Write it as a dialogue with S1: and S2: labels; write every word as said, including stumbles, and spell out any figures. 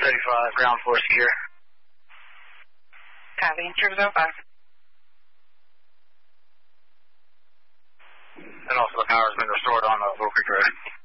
S1: thirty-five, ground floor secure.
S2: Copy, Insurance oh five.
S1: And also the power's been restored on the Little Creek Road.